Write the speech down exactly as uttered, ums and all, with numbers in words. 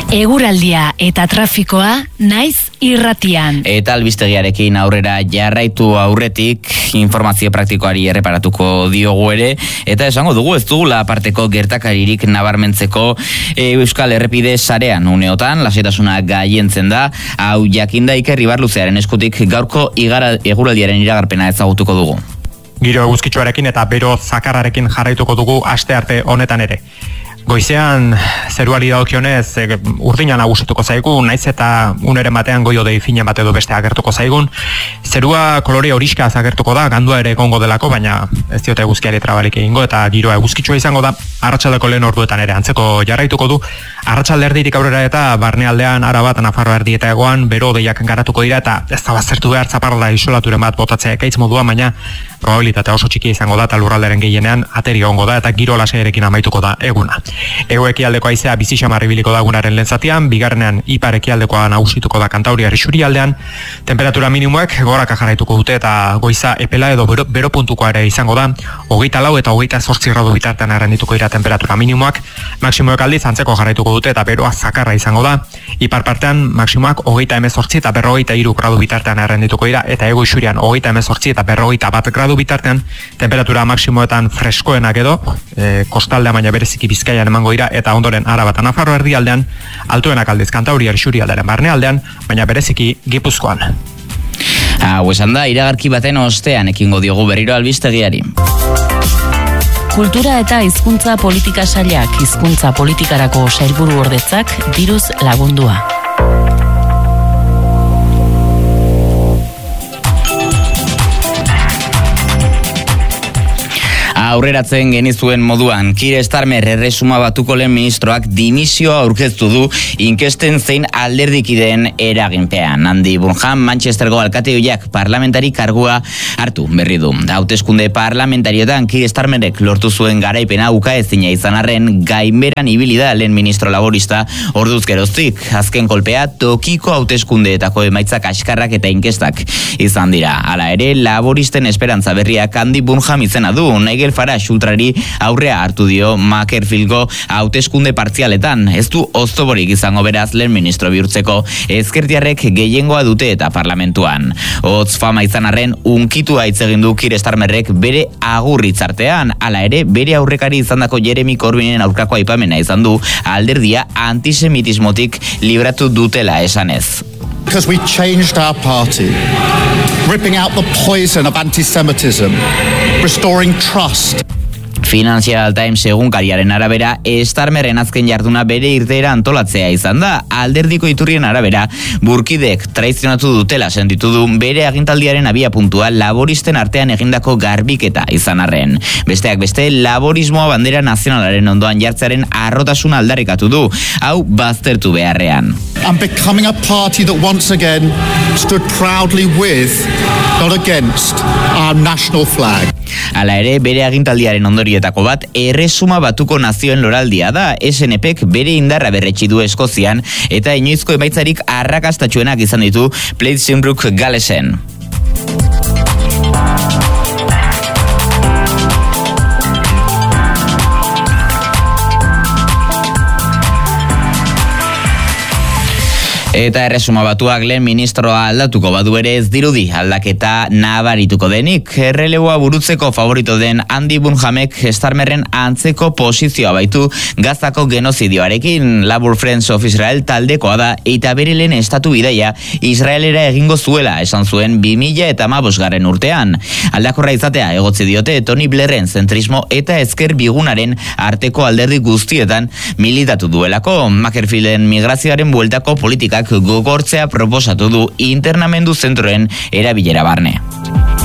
Eguraldia eta trafikoa naiz irratian. Eta albistegiarekin aurrera jarraitu aurretik informazio praktikoari erreparatuko diogu ere, eta esango dugu ez dugula aparteko gertakaririk nabarmentzeko Euskal Errepide sarean uneotan, lasaitasuna gaientzen da, hau jakinda Iker Ibarluzearen eskutik gaurko igara, eguraldiaren iragarpena ezagutuko dugu. Giro eguzkitsuarekin eta bero zakarrarekin jarraituko dugu aste arte honetan ere. Goizean zeruari dagokionez e, urdina nagusituko zaigu, naiz eta uneren batean goio dei fina bat edo beste agertuko zaigun. Zerua kolore horiskaz agertuko da, gandua ere egongo delako, baina ez diote eguzkiari trabalik egingo eta giroa eguzkitsua izango da, arratsaldeko lehen orduetan ere antzeko jarraituko du. Arratsalde erdirik aurrera eta barnealdean Arabat, Nafarroa erdi eta egoan bero deiak garatuko dira eta ez da baztertu behar zaparrala isolaturen bat botatzea ekaitz modua, baina probabilitatea oso txiki izango da eta lurralderen gehienean ateri egongo da eta giro lasaiarekin amaituko da eguna. Ego ekialdeko haizea bizi xamar ibiliko da egunaren lehen zatian, bigarrenean ipar ekialdekoa nagusituko da Kantauriar isurialdean, temperatura minimoek goraka jarraituko dute eta goiza epela edo bero, bero puntukoa ere izango da, hogeita lau eta hogeita zortzi gradu bitartean arrendituko dira temperatura minimoak, maksimoek aldiz antzeko jarraituko dute eta beroa zakarra izango da, ipar partean maksimoak hogeita hemezortzi eta berrogeita hiru gradu bitartean arrendituko dira eta ego isurian hogeita hemezortzi eta berrogeita bat gradu bitartean, temperatura maksimoetan freskoenak edo, e, kostaldea baina bereziki Bizkaian emango dira eta ondoren Araba eta Nafarroa erdialdean, altuenak aldiz Kantauriar isurialdearen barnealdean, baina bereziki Gipuzkoan. Hau esan da, iragarki baten ostean ekingo diogu berriro albistegiari. Kultura eta hizkuntza politika sailak hizkuntza politikarako sailburu ordetzak diruz lagundua. Aurreratzen genizuen moduan, Keir Starmer erresuma batuko lehen ministroak dimisioa aurkeztu du inkesten zein alderdikideen eraginpean. Andy Burnham, Manchestergo alkateoiak parlamentari kargua hartu berri du. Hauteskunde parlamentariotan Keir Starmerek lortu zuen garaipena ukaezina izan arren gainberan ibili da lehen ministro laborista orduz geroztik. Azken kolpea tokiko hauteskundeetako emaitzak askarrak eta inkestak izan dira. Hala ere, laboristen esperantza berriak Andy Burnham izena du. Nigel Farage ultrari aurrea hartu dio Makerfieldgo hauteskunde partzialetan. Ez du oztoborik izango beraz lehen ministro bihurtzeko, ezkertiarrek gehiengoa dute eta parlamentuan. Hotz fama izan arren unkitua hitz egin du Keir Starmerrek bere agurritzartean. Hala ere, bere aurrekari izandako Jeremy Corbynen aurkako aipamena izan du alderdia antisemitismotik libratu dutela esanez. Because we changed our party, ripping out the poison of anti-Semitism, restoring trust. Financial Times egunkariaren arabera, Starmerren azken jarduna bere irteera antolatzea izan da. Alderdiko iturrien arabera, burkidek traizionatu dutela sentitu du bere agintaldiaren abia puntua laboristen artean egindako garbiketa izan arren. Besteak beste, laborismoa bandera nazionalaren ondoan jartzearen arrotasuna aldarrikatu du, hau baztertu beharrean. And becoming a party that once again stood proudly with, not against, our national flag. Hala ere, bere agintaldiaren ondorietako bat, erresuma batuko nazioen loraldia da. S N Pk bere indarra berretsi du Eskozian eta inoizko emaitzarik arrakastatsuenak izan ditu Plaid Cymru Galesen. Eta erresuma batuak lehen ministroa aldatuko badu ere ez dirudi aldaketa nabarituko denik. Erreleboa burutzeko favorito den Andy Burnhamek Starmerren antzeko posizioa baitu Gazako genozidioarekin. Labour Friends of Israel taldekoa da eta bere lehen estatu bidaia Israelera egingo zuela esan zuen bi mila hamabosgarren urtean. Aldakorra izatea egotzi diote Tony Blairren zentrismo eta ezker bigunaren arteko alderdi guztietan militatu duelako. Makerfielden migrazioaren bueltako politikak gogortzea proposatu du internamendu zentroen erabilera barne.